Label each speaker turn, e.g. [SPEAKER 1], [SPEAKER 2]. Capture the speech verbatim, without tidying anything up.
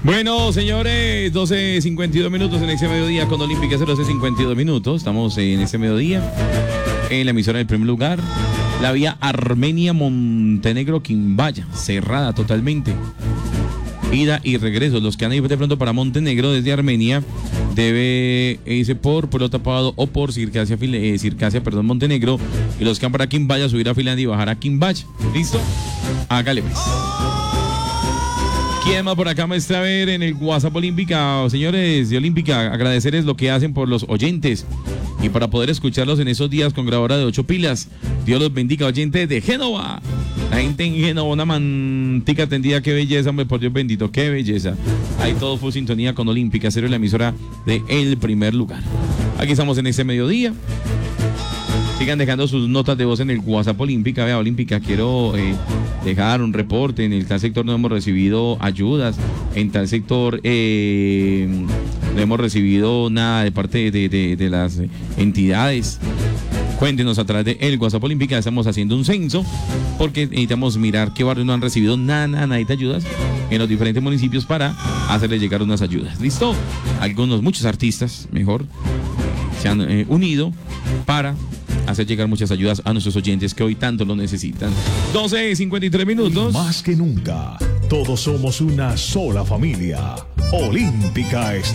[SPEAKER 1] Bueno, señores, doce cincuenta y dos minutos en este mediodía con Olímpica, doce cincuenta y dos minutos. Estamos en este mediodía en la emisora del primer lugar. La vía Armenia-Montenegro-Quimbaya, cerrada totalmente. Ida y regreso. Los que han ido de pronto para Montenegro desde Armenia debe irse por Pueblo Tapado o por Circasia, eh, Circasia, perdón, Montenegro. Y los que van para Quimbaya, subir a Finlandia y bajar a Quimbaya. ¿Listo? Hágale pues. ¿Quién más por acá me está a ver en el WhatsApp Olímpica? Señores de Olímpica, agradecerles lo que hacen por los oyentes y para poder escucharlos en esos días con grabadora de ocho pilas. Dios los bendiga, oyentes de Génova. La gente en Génova, una mantica tendida, qué belleza, hombre, por Dios bendito, qué belleza. Ahí todo fue sintonía con Olímpica, cero la emisora de El Primer Lugar. Aquí estamos en este mediodía. Sigan dejando sus notas de voz en el WhatsApp Olímpica. Vea, Olímpica, quiero eh, dejar un reporte. En el tal sector no hemos recibido ayudas. En tal sector eh, no hemos recibido nada de parte de, de, de las entidades. Cuéntenos a través de el WhatsApp Olímpica. Estamos haciendo un censo porque necesitamos mirar qué barrios no han recibido nada, nada, nada de ayudas en los diferentes municipios para hacerles llegar unas ayudas. ¿Listo? Algunos, muchos artistas, mejor, se han eh, unido para hacer llegar muchas ayudas a nuestros oyentes que hoy tanto lo necesitan. doce cincuenta y tres minutos.
[SPEAKER 2] Más que nunca, todos somos una sola familia. Olímpica es